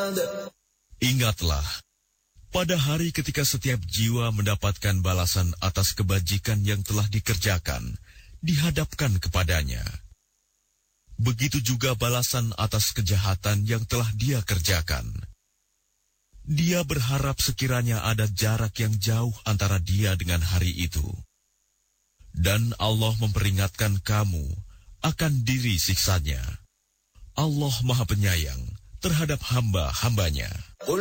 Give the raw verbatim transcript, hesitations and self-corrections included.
Ingatlah, pada hari ketika setiap jiwa mendapatkan balasan atas kebajikan yang telah dikerjakan, dihadapkan kepadanya. Begitu juga balasan atas kejahatan yang telah dia kerjakan. Dia berharap sekiranya ada jarak yang jauh antara dia dengan hari itu. Dan Allah memperingatkan kamu akan diri siksanya. Allah Maha Penyayang terhadap hamba-hambanya.